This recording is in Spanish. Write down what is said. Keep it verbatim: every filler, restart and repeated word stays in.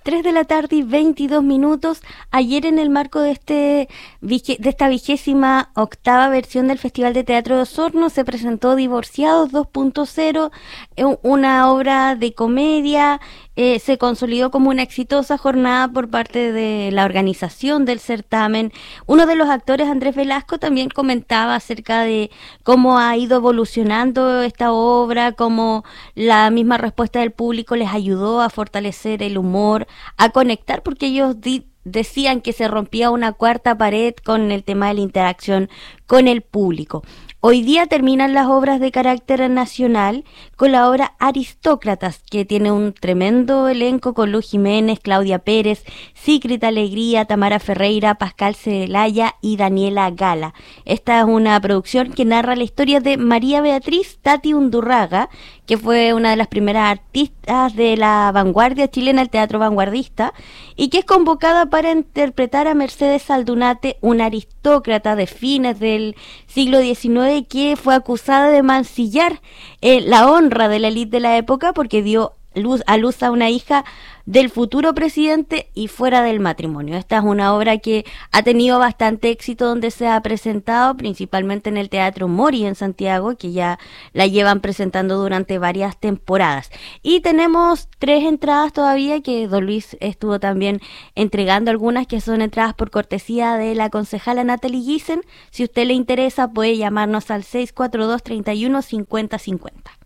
tres de la tarde y veintidós minutos. Ayer, en el marco de este de esta vigésima octava versión del Festival de Teatro de Osorno, se presentó Divorciados dos punto cero, una obra de comedia. Eh, se consolidó como una exitosa jornada por parte de la organización del certamen. Uno de los actores, Andrés Velasco, también comentaba acerca de cómo ha ido evolucionando esta obra, cómo la misma respuesta del público les ayudó a fortalecer el humor, a conectar, porque ellos di- decían que se rompía una cuarta pared con el tema de la interacción con el público. Hoy día terminan las obras de carácter nacional con la obra Aristócratas, que tiene un tremendo elenco con Luz Jiménez, Claudia Pérez, Sigrid Alegría, Tamara Ferreira, Pascal Celaya y Daniela Gala. Esta es una producción que narra la historia de María Beatriz Tati Undurraga, que fue una de las primeras artistas de la vanguardia chilena, el teatro vanguardista, y que es convocada para interpretar a Mercedes Saldunate, una aristócrata de fines del siglo diecinueve que fue acusada de mancillar eh, la honra de la élite de la época porque dio luz a luz a una hija del futuro presidente y fuera del matrimonio. Esta es una obra que ha tenido bastante éxito donde se ha presentado, principalmente en el Teatro Mori en Santiago, que ya la llevan presentando durante varias temporadas. Y tenemos tres entradas todavía, que don Luis estuvo también entregando algunas, que son entradas por cortesía de la concejala Natalie Giesen. Si usted le interesa, puede llamarnos al seis cuatro dos, treinta y uno, cincuenta cincuenta.